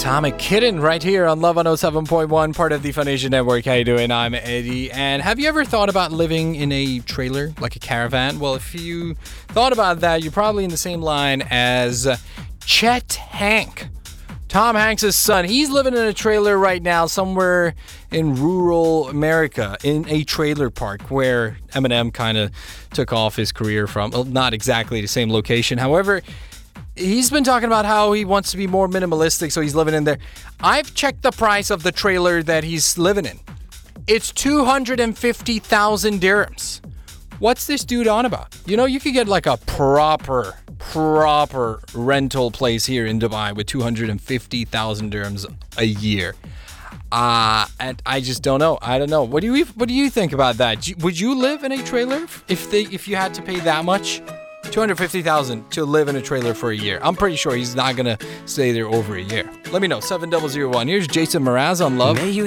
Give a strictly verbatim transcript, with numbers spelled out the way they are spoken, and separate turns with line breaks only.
Atomic Kitten right here on Love one oh seven point one, part of the Funation Network. How you doing? I'm Eddie. And have you ever thought about living in a trailer, like a caravan? Well, if you thought about that, you're probably in the same line as Chet Hank, Tom Hanks' son. He's living in a trailer right now somewhere in rural America, in a trailer park where Eminem kind of took off his career from. Well, not exactly the same location. However, he's been talking about how he wants to be more minimalistic, so he's living in there. I've checked the price of the trailer that he's living in. It's two hundred fifty thousand dirhams. What's this dude on about? You know, you could get like a proper, proper rental place here in Dubai with two hundred fifty thousand dirhams a year. Uh, and I just don't know. I don't know. What do you What do you think about that? Would you live in a trailer if they if you had to pay that much? two hundred fifty thousand dollars to live in a trailer for a year. I'm pretty sure he's not going to stay there over a year. Let me know. seven zero zero one. Here's Jason Mraz on Love.